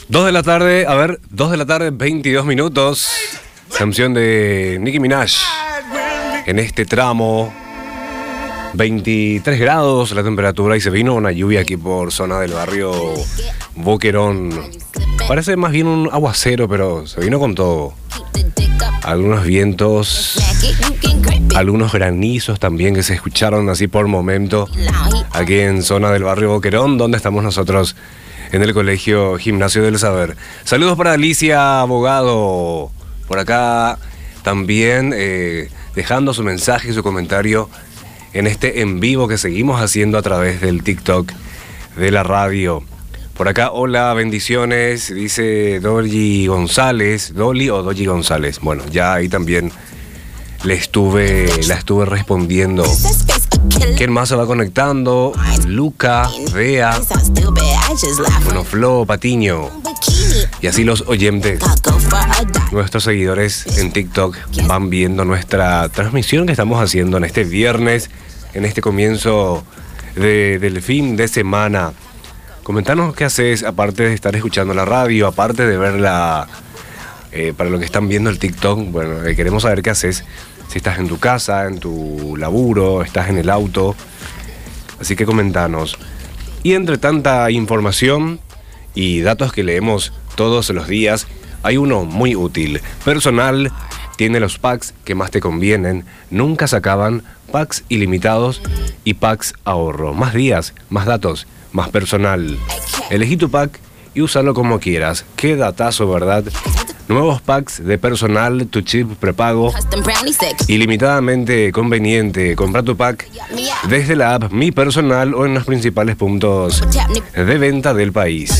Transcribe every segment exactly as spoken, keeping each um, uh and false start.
dos de la tarde, a ver, dos de la tarde, veintidós minutos. Canción de Nicki Minaj. En este tramo, veintitrés grados la temperatura y se vino una lluvia aquí por zona del barrio Boquerón. Parece más bien un aguacero, pero se vino con todo. Algunos vientos, algunos granizos también que se escucharon así por momento aquí en zona del barrio Boquerón, donde estamos nosotros en el colegio Gimnasio del Saber. Saludos para Alicia Abogado, por acá también eh, dejando su mensaje y su comentario en este en vivo que seguimos haciendo a través del TikTok de la radio. Por acá, hola, bendiciones, dice Dolly González, Dolly o Dolly González. Bueno, ya ahí también le estuve, la estuve respondiendo. ¿Quién más se va conectando? Luca, Bea, bueno, Flo, Patiño. Y así los oyentes, nuestros seguidores en TikTok, van viendo nuestra transmisión que estamos haciendo en este viernes, en este comienzo de, del fin de semana. Comentanos qué haces, aparte de estar escuchando la radio, aparte de verla, eh, para los que están viendo el TikTok. Bueno, eh, queremos saber qué haces. Si estás en tu casa, en tu laburo, estás en el auto. Así que comentanos. Y entre tanta información y datos que leemos todos los días, hay uno muy útil. Personal tiene los packs que más te convienen, nunca se acaban, packs ilimitados y packs ahorro. Más días, más datos, más personal. Elegí tu pack y úsalo como quieras. Qué datazo, ¿verdad? Nuevos packs de personal, tu chip prepago, ilimitadamente conveniente. Compra tu pack desde la app Mi Personal o en los principales puntos de venta del país.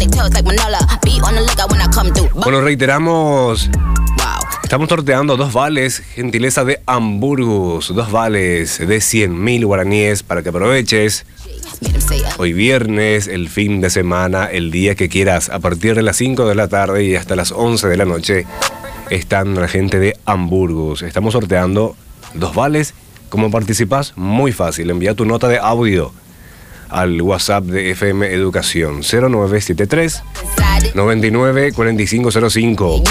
Bueno, reiteramos, estamos sorteando dos vales, gentileza de Hamburgus, dos vales de cien mil guaraníes para que aproveches. Hoy viernes, el fin de semana, el día que quieras, a partir de las cinco de la tarde y hasta las once de la noche, están la gente de Hamburgus. Estamos sorteando dos vales. ¿Cómo participas? Muy fácil. Envía tu nota de audio al WhatsApp de F M Educación cero nueve siete tres, noventa y nueve, cuarenta y cinco cero cinco.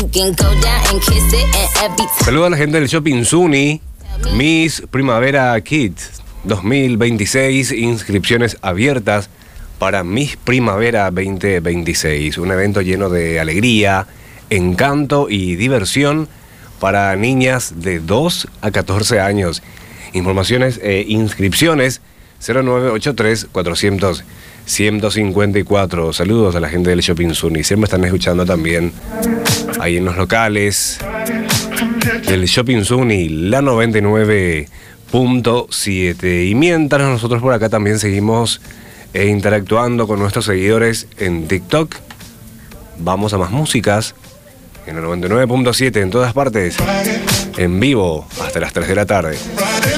Saludos a la gente del Shopping Zuni, Miss Primavera Kids dos mil veintiséis, inscripciones abiertas para Miss Primavera veinte veintiséis, un evento lleno de alegría, encanto y diversión para niñas de dos a catorce años. Informaciones e inscripciones cero nueve ocho tres, cuatrocientos, ciento cincuenta y cuatro. Saludos a la gente del Shopping Zuni, siempre están escuchando también ahí en los locales del Shopping Zuni, la noventa y nueve punto siete. Y mientras nosotros por acá también seguimos eh, interactuando con nuestros seguidores en TikTok, vamos a más músicas en el noventa y nueve punto siete en todas partes, en vivo hasta las tres de la tarde.